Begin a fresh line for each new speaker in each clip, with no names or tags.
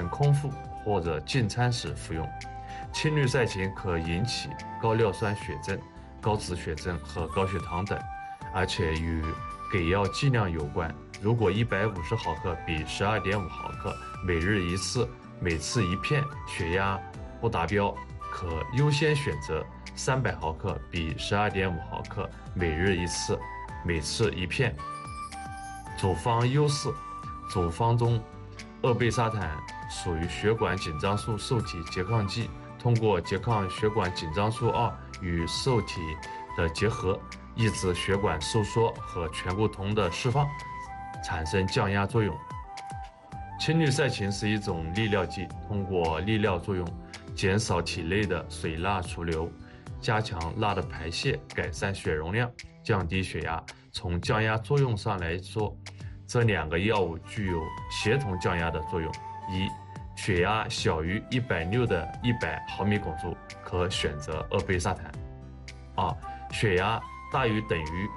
前空腹或者进餐时服用。青绿赛嗪可引起高尿酸血症、高脂血症和高血糖等，而且与给药剂量有关。如果150毫克比12.5毫克每日一次，每次一片，血压不达标，可优先选择300毫克比12.5毫克每日一次，每次一片。组方优势：组方中鄂贝沙坦属于血管紧张素受体拮抗剂，通过拮抗血管紧张素2与受体的结合，抑制血管收缩和醛固酮的释放，产生降压作用。青绿赛嗪是一种利尿剂，通过利尿作用减少体内的水钠储留，加强钠的排泄，改善血容量，降低血压。从降压作用上来说，这2个药物具有协同降压的作用。一、血压小于160的100毫米汞柱，可选择鄂贝沙坦。2、血压大于等于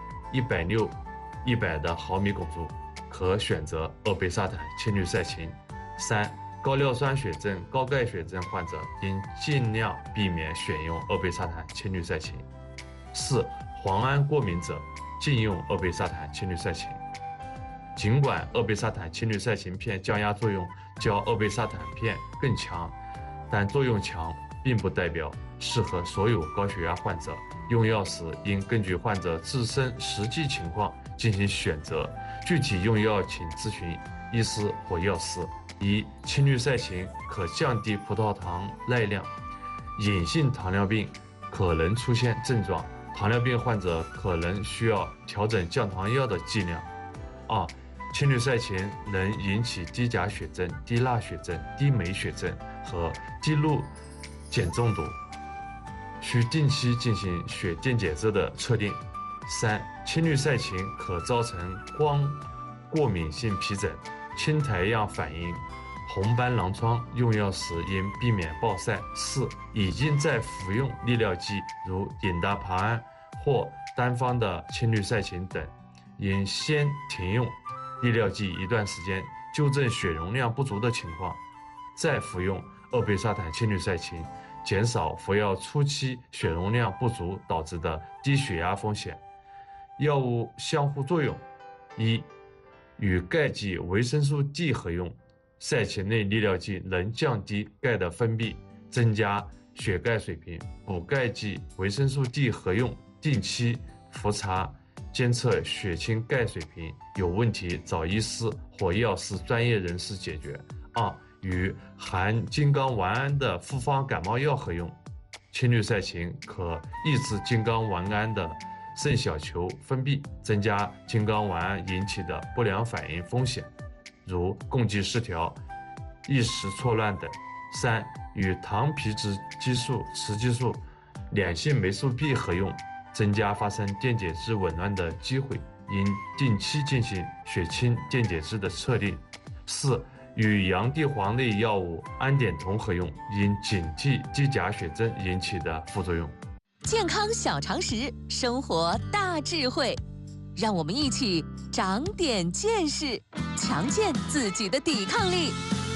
160、100的毫米汞柱，可选择鄂贝沙坦、青绿赛嗪。3、高尿酸血症、高钙血症患者应尽量避免选用鄂贝沙坦、青绿赛嗪。4、磺胺过敏者禁用鄂贝沙坦、青绿赛嗪。尽管鄂贝沙坦、青绿赛嗪片降压作用较鄂贝沙坦片更强，但作用强并不代表适合所有高血压患者。用药时应根据患者自身实际情况进行选择，具体用药请咨询医师或药师。1、青绿赛嗪可降低葡萄糖耐量，隐性糖尿病可能出现症状，糖尿病患者可能需要调整降糖药的剂量。2、青绿赛嗪能引起低钾血症、低钠血症、低镁血症和低氯碱中毒，需定期进行血电解质的测定。3、青绿赛嗪可造成光过敏性皮疹、青苔样反应、红斑狼疮，用药时应避免暴晒。4、已经在服用利尿剂如隐达帕胺或单方的青绿赛嗪等，应先停用利尿剂一段时间，纠正血容量不足的情况，再服用鄂贝沙坦、青绿赛嗪，减少服药初期血容量不足导致的低血压风险。药物相互作用： 1、与钙剂维生素 D 合用，赛嗪类利尿剂能降低钙的分泌，增加血钙水平。补钙剂维生素 D 合用，定期复查监测血清钙水平，有问题找医师或药师专业人士解决。2、与含金刚烷胺的复方感冒药合用，青绿赛嗪可抑制金刚烷胺的肾小球分泌，增加金刚烷胺引起的不良反应风险，如共济失调、意识错乱等。3、与糖皮质激素、雌激素、两性霉素 B 合用，增加发生电解质紊乱的机会，应定期进行血清电解质的测定。4、与洋地黄类药物胺碘酮合用，应警惕低钾血症引起的副作用。
健康小常识，生活大智慧，让我们一起长点见识，强健自己的抵抗力。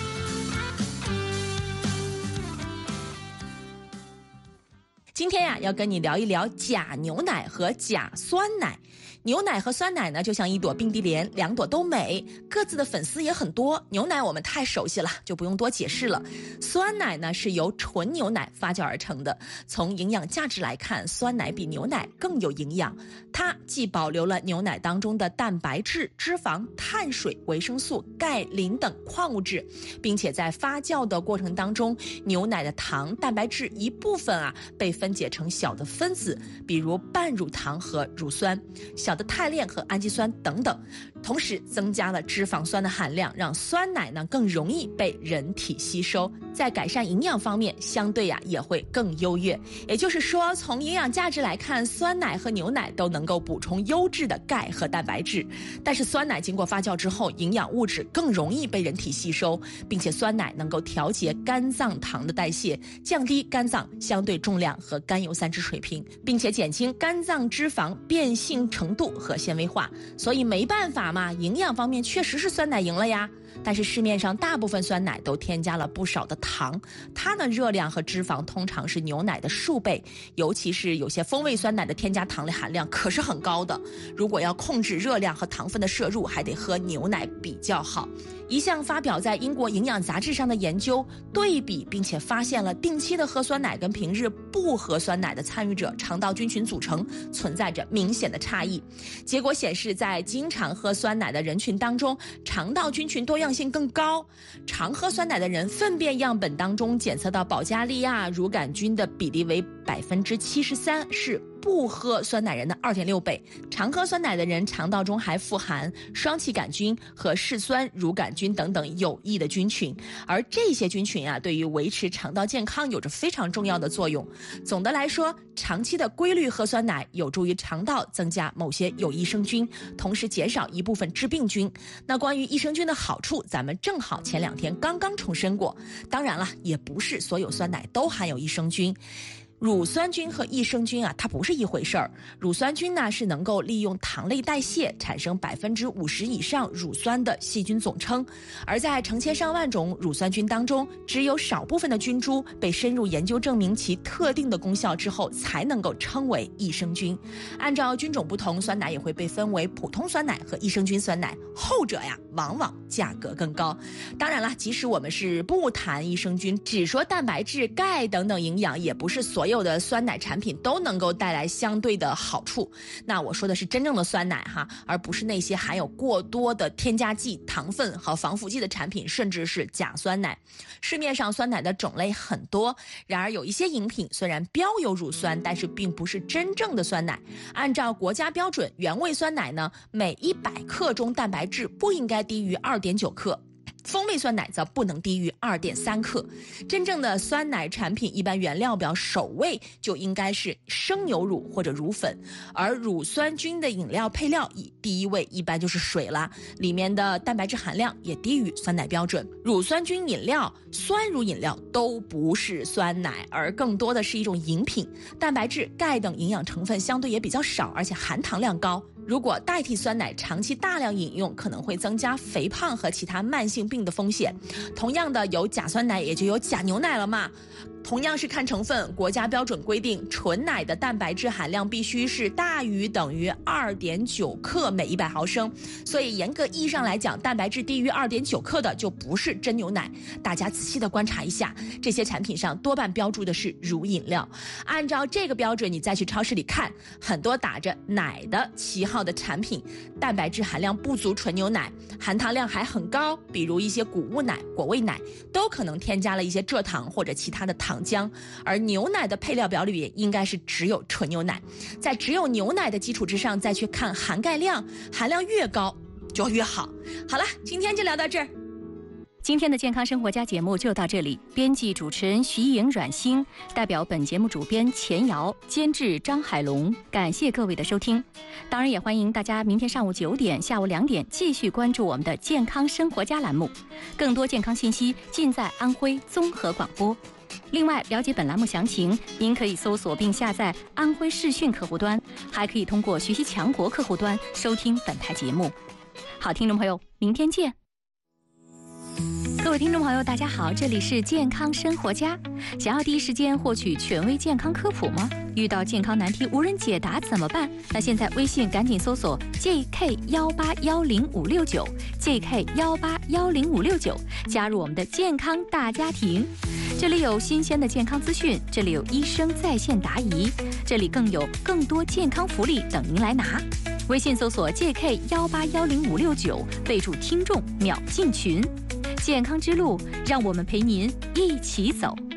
今天呀，要跟你聊一聊假牛奶和假酸奶。牛奶和酸奶呢，就像一朵冰碧莲，两朵都美，各自的粉丝也很多。牛奶我们太熟悉了，就不用多解释了。酸奶呢，是由纯牛奶发酵而成的。从营养价值来看，酸奶比牛奶更有营养。它既保留了牛奶当中的蛋白质、脂肪、碳水、维生素、钙、磷等矿物质，并且在发酵的过程当中，牛奶的糖、蛋白质一部分被分解成小的分子，比如半乳糖和乳酸、小的肽链和氨基酸等等，同时增加了脂肪酸的含量，让酸奶呢更容易被人体吸收，在改善营养方面相对也会更优越。也就是说，从营养价值来看，酸奶和牛奶都能够补充优质的钙和蛋白质，但是酸奶经过发酵之后，营养物质更容易被人体吸收，并且酸奶能够调节肝脏糖的代谢，降低肝脏相对重量和甘油三酯水平，并且减轻肝脏脂肪变性程度和纤维化。所以没办法嘛，营养方面确实是酸奶赢了呀。 但是市面上大部分酸奶都添加了不少的糖，它的热量和脂肪通常是牛奶的数倍，尤其是有些风味酸奶的添加糖类含量可是很高的。如果要控制热量和糖分的摄入，还得喝牛奶比较好。一项发表在英国营养杂志上的研究对比，并且发现了定期的喝酸奶跟平日不喝酸奶的参与者肠道菌群组成存在着明显的差异。结果显示，在经常喝酸奶的人群当中，肠道菌群多样性更高。常喝酸奶的人粪便样本当中检测到保加利亚乳杆菌的比例为73%，是不喝酸奶人的2.6倍。常喝酸奶的人肠道中还富含双歧杆菌和嗜酸乳杆菌等等有益的菌群，而这些菌群对于维持肠道健康有着非常重要的作用。总的来说，长期的规律喝酸奶有助于肠道增加某些有益生菌，同时减少一部分致病菌。那关于益生菌的好处，咱们正好前2天刚刚重申过。当然了，也不是所有酸奶都含有益生菌。乳酸菌和益生菌它不是一回事儿。乳酸菌呢是能够利用糖类代谢产生50%以上乳酸的细菌总称，而在成千上万种乳酸菌当中，只有少部分的菌株被深入研究证明其特定的功效之后，才能够称为益生菌。按照菌种不同，酸奶也会被分为普通酸奶和益生菌酸奶，后者往往价格更高。当然了，即使我们是不谈益生菌，只说蛋白质、钙等等营养，也不是所有的酸奶产品都能够带来相对的好处。那我说的是真正的酸奶而不是那些含有过多的添加剂、糖分和防腐剂的产品，甚至是假酸奶。市面上酸奶的种类很多，然而有一些饮品虽然标有乳酸，但是并不是真正的酸奶。按照国家标准，原味酸奶呢，每100克中蛋白质不应该低于2.9克。风味酸奶则不能低于2.3克。真正的酸奶产品一般原料表首位就应该是生牛乳或者乳粉，而乳酸菌的饮料配料第一位一般就是水啦，里面的蛋白质含量也低于酸奶标准。乳酸菌饮料、酸乳饮料都不是酸奶，而更多的是一种饮品，蛋白质、钙等营养成分相对也比较少，而且含糖量高。如果代替酸奶长期大量饮用，可能会增加肥胖和其他慢性病的风险。同样的，有假酸奶也就有假牛奶了嘛。同样是看成分，国家标准规定纯奶的蛋白质含量必须是大于等于2.9克每100毫升，所以严格意义上来讲，蛋白质低于2.9克的就不是真牛奶。大家仔细的观察一下，这些产品上多半标注的是乳饮料。按照这个标准，你再去超市里看，很多打着奶的旗号的产品，蛋白质含量不足纯牛奶，含糖量还很高，比如一些谷物奶、果味奶，都可能添加了一些蔗糖或者其他的糖浆。而牛奶的配料表里应该是只有纯牛奶，在只有牛奶的基础之上再去看含钙量，含量越高就越好。好了，今天就聊到这儿。
今天的健康生活家节目就到这里，编辑主持人徐颖、阮星，代表本节目主编钱瑶，监制张海龙，感谢各位的收听。当然也欢迎大家明天上午9点、下午2点继续关注我们的健康生活家栏目，更多健康信息尽在安徽综合广播。另外，了解本栏目详情，您可以搜索并下载安徽视讯客户端，还可以通过学习强国客户端收听本台节目。好，听众朋友，明天见。各位听众朋友，大家好，这里是健康生活家。想要第一时间获取权威健康科普吗？遇到健康难题无人解答怎么办？那现在微信赶紧搜索 JK1810569 JK1810569，加入我们的健康大家庭。这里有新鲜的健康资讯，这里有医生在线答疑，这里更有更多健康福利等您来拿。微信搜索 JK1810569，备注听众秒进群。健康之路，让我们陪您一起走。